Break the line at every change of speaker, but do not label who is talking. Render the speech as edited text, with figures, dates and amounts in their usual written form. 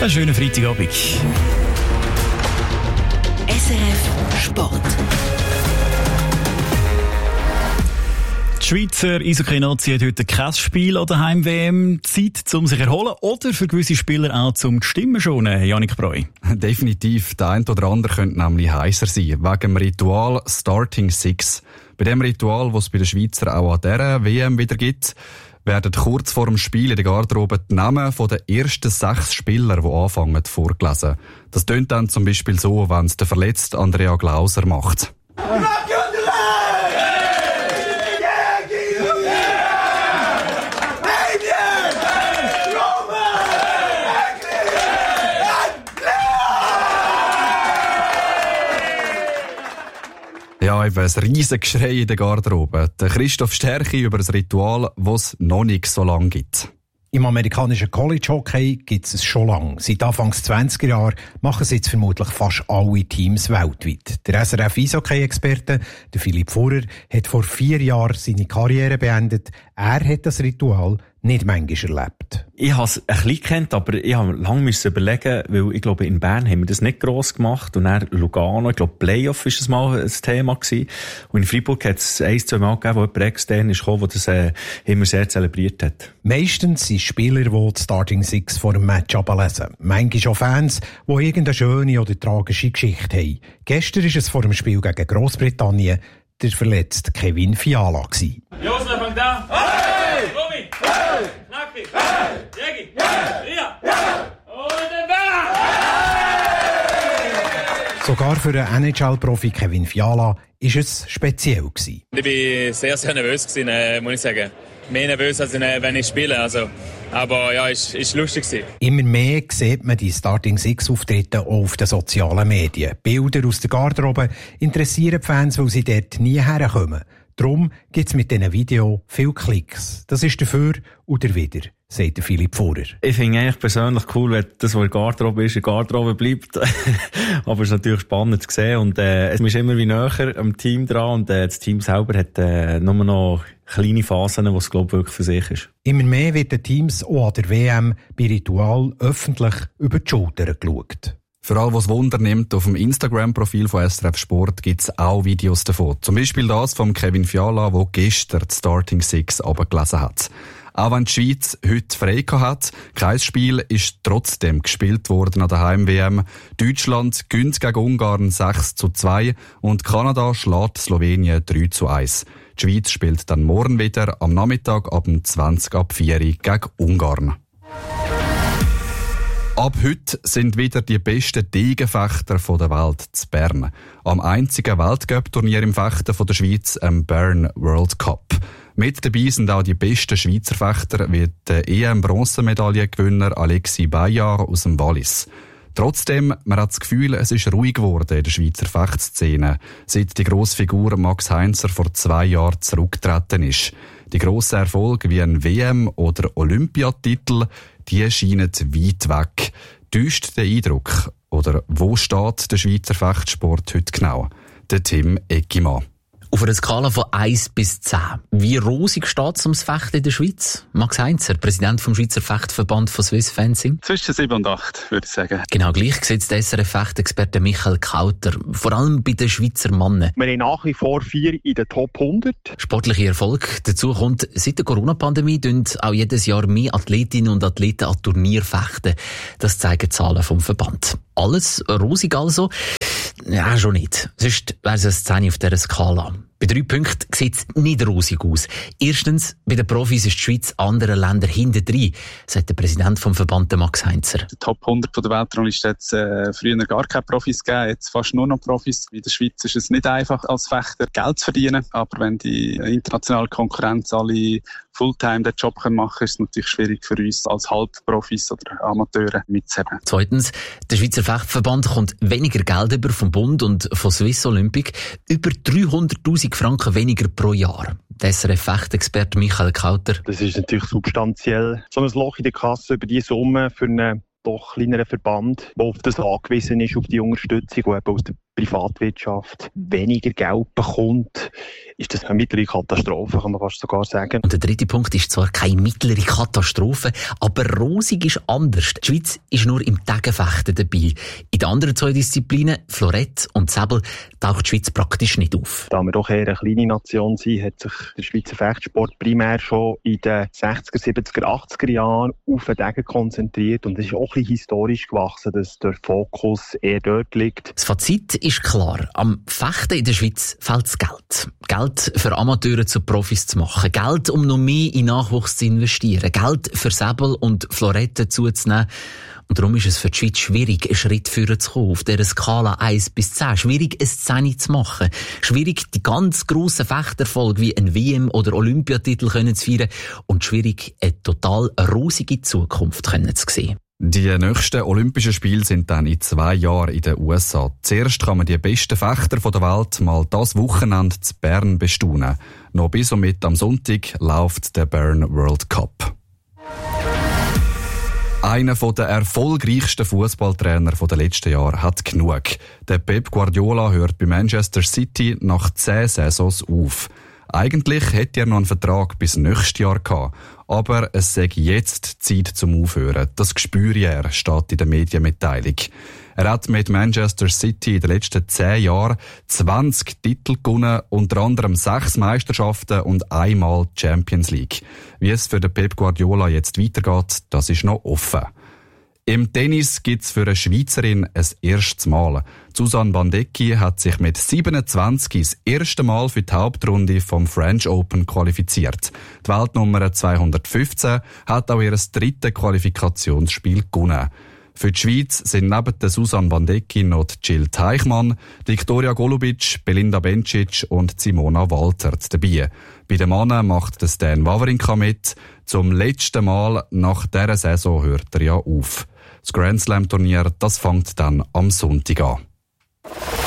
Einen schönen Freitagabend.
SRF Sport.
Die Schweizer Eishockey-Nazi hat heute kein Spiel an der Heim-WM. Zeit, um sich zu erholen oder für gewisse Spieler auch zum Stimmen schonen, Janik Breu?
Definitiv. Der eine oder andere könnte nämlich heißer sein. Wegen dem Ritual Starting Six. Bei dem Ritual, das es bei den Schweizer auch an dieser WM wieder gibt, werden kurz vor dem Spiel in der Garderobe die Namen der ersten 6 Spieler, die anfangen, vorgelesen. Das tönt dann zum Beispiel so, wenn es der verletzte Andrea Glauser macht. Ja, eben ein riesiges Geschrei in der Garderobe. Der Christoph Stärchi über ein Ritual, das es noch nicht so lange gibt.
Im amerikanischen College-Hockey gibt es schon lange. Seit Anfangs 20er Jahren machen es jetzt vermutlich fast alle Teams weltweit. Der SRF-Eishockey-Experte, der Philipp Furrer, hat vor 4 Jahren seine Karriere beendet. Er hat das Ritual nicht manchmal erlebt.
Ich habe es ein bisschen gekannt, aber ich habe lange überlegen, weil ich glaube, in Bern haben wir das nicht gross gemacht. Und dann Lugano, ich glaube, Playoff war das mal ein Thema gewesen. Und in Freiburg hat es 1-2 Mal gegeben, wo jemand extern ist gekommen, der das immer sehr zelebriert hat. Meistens
sind Spieler, die die Starting Six vor dem Match ablesen. Manchmal auch Fans, die irgendeine schöne oder tragische Geschichte haben. Gestern war es vor dem Spiel gegen Grossbritannien der verletzte Kevin Fiala gewesen.
Josef, fang da! Hey! Romy! Hey! Knacki! Hey! Jägi! Hey! Ria! Und den Ball!
Sogar für den NHL-Profi Kevin Fiala war es speziell gewesen.
Ich war sehr, sehr nervös gewesen, muss ich sagen. Mehr nervös, als wenn ich spiele. Also, aber ja, ist lustig gewesen.
Immer mehr sieht man die Starting Six-Auftritte auch auf den sozialen Medien. Bilder aus der Garderobe interessieren die Fans, weil sie dort nie herkommen. Darum gibt es mit diesen Videos viele Klicks. Das ist dafür oder wieder, sagt der Philipp Furrer.
Ich finde eigentlich persönlich cool, wenn das, was in der Garderobe ist, in der Garderobe bleibt. Aber es ist natürlich spannend zu sehen. Und es ist immer wie näher am Team dran. Und das Team selber hat nur noch kleine Phasen, die es, glaube ich, wirklich für sich ist.
Immer mehr wird den Teams auch an der WM bei Ritual öffentlich über die Schulter geschaut.
Für alle, was Wunder nimmt, auf dem Instagram-Profil von SRF Sport gibt es auch Videos davon. Zum Beispiel das von Kevin Fiala, der gestern die Starting Six abgelesen hat. Auch wenn die Schweiz heute frei hat, kein Spiel ist trotzdem gespielt worden an der Heim-WM. Deutschland gewinnt gegen Ungarn 6-2 und Kanada schlägt Slowenien 3-1. Die Schweiz spielt dann morgen wieder am Nachmittag ab 20:04 gegen Ungarn. Ab heute sind wieder die besten Degenfechter der Welt zu Bern. Am einzigen Weltcup-Turnier im Fechten der Schweiz, am Bern World Cup. Mit dabei sind auch die besten Schweizer Fechter wie der EM-Bronzemedaillengewinner Alexis Bayard aus dem Wallis. Trotzdem, man hat das Gefühl, es ist ruhig geworden in der Schweizer Fechtszene, seit die grosse Figur Max Heinzer vor 2 Jahren zurückgetreten ist. Die grossen Erfolge wie ein WM- oder Olympiatitel, die scheinen weit weg. Täuscht der Eindruck? Oder wo steht der Schweizer Fechtsport heute genau? Der Tim Eggimann.
Auf einer Skala von 1 bis 10. Wie rosig steht es ums Fechten in der Schweiz? Max Heinzer, Präsident vom Schweizer Fechtverband von Swiss Fencing.
Zwischen 7 und 8, würde ich sagen.
Genau gleich sieht der SRF-Fechtexperte Michael Kauter. Vor allem bei den Schweizer Männern.
Wir haben nach wie vor 4 in den Top 100.
Sportlicher Erfolg. Dazu kommt, seit der Corona-Pandemie tun auch jedes Jahr mehr Athletinnen und Athleten an Turnier fechten. Das zeigen die Zahlen vom Verband. Alles rosig also? Ja, schon nicht. Sonst wäre es eine 10 auf dieser Skala. Bei 3 Punkten sieht es nicht rosig aus. Erstens, bei den Profis ist die Schweiz anderen Ländern hintendrein, sagt der Präsident vom Verband Max Heinzer.
Die Top 100 der Weltrangliste hat es früher gar keine Profis gegeben, jetzt fast nur noch Profis. In der Schweiz ist es nicht einfach, als Fechter Geld zu verdienen, aber wenn die internationale Konkurrenz alle Fulltime den Job machen können, ist es natürlich schwierig für uns als Halbprofis oder Amateure mitzuheben.
Zweitens, der Schweizer Fechtverband kommt weniger Geld über vom Bund und von Swiss Olympic, über 300'000 Franken weniger pro Jahr. Der SRF-Fechtexperte Michael Kauter.
Das ist natürlich substanziell. So ein Loch in der Kasse über diese Summe für einen doch kleineren Verband, der auf das angewiesen ist, auf die Unterstützung, die eben aus der Privatwirtschaft weniger Geld bekommt, ist das eine mittlere Katastrophe, kann man fast sogar sagen.
Und der dritte Punkt ist zwar keine mittlere Katastrophe, aber rosig ist anders. Die Schweiz ist nur im Degenfechten dabei. In den anderen zwei Disziplinen, Florett und Säbel, taucht die Schweiz praktisch nicht auf.
Da wir doch eher eine kleine Nation sind, hat sich der Schweizer Fechtsport primär schon in den 60er, 70er, 80er Jahren auf den Degen konzentriert. Und es ist auch ein bisschen historisch gewachsen, dass der Fokus eher dort liegt.
Das Fazit ist klar. Am Fechten in der Schweiz fehlt das Geld. Geld für Amateure zu Profis zu machen. Geld, um noch mehr in Nachwuchs zu investieren. Geld für Säbel und Florette zuzunehmen. Und darum ist es für die Schweiz schwierig, einen Schritt führen zu kommen, auf dieser Skala 1 bis 10. Schwierig, ein 10 zu machen. Schwierig, die ganz grossen Fechterfolge wie ein WM- oder Olympiatitel zu feiern. Und schwierig, eine total rosige Zukunft zu sehen.
Die nächsten Olympischen Spiele sind dann in 2 Jahren in den USA. Zuerst kann man die besten Fechter der Welt mal das Wochenende zu Bern bestaunen. Noch bis und mit am Sonntag läuft der Bern World Cup. Einer der erfolgreichsten Fußballtrainer der letzten Jahre hat genug. Der Pep Guardiola hört bei Manchester City nach 10 Saisons auf. Eigentlich hätte er noch einen Vertrag bis nächstes Jahr gehabt. Aber es sei jetzt Zeit zum Aufhören. Das spüre er, steht in der Medienmitteilung. Er hat mit Manchester City in den letzten 10 Jahren 20 Titel gewonnen, unter anderem 6 Meisterschaften und einmal Champions League. Wie es für den Pep Guardiola jetzt weitergeht, das ist noch offen. Im Tennis gibt's für eine Schweizerin ein erstes Mal. Susanne Bandecki hat sich mit 27 das erste Mal für die Hauptrunde vom French Open qualifiziert. Die Weltnummer 215 hat auch ihr drittes Qualifikationsspiel gewonnen. Für die Schweiz sind neben der Susanne Bandecki noch Jill Teichmann, Viktoria Golubic, Belinda Bencic und Simona Waltert dabei. Bei den Männern macht Stan Wawrinka mit. Zum letzten Mal nach dieser Saison hört er ja auf. Das Grand Slam Turnier, das fängt dann am Sonntag an.